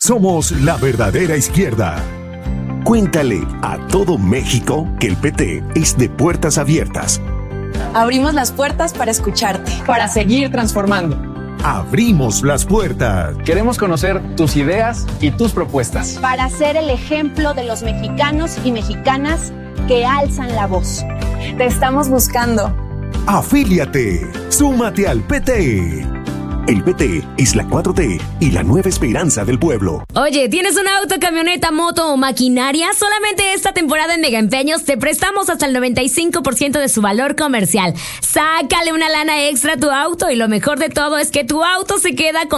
Somos la verdadera izquierda. Cuéntale a todo México que el PT es de puertas abiertas. Abrimos las puertas para escucharte. Para seguir transformando. Abrimos las puertas. Queremos conocer tus ideas y tus propuestas. Para ser el ejemplo de los mexicanos y mexicanas que alzan la voz. Te estamos buscando. Afíliate. Súmate al PT. El PT es la 4T y la nueva esperanza del pueblo. Oye, ¿tienes un auto, camioneta, moto o maquinaria? Solamente esta temporada en Mega Empeños te prestamos hasta el 95% de su valor comercial. Sácale una lana extra a tu auto y lo mejor de todo es que tu auto se queda con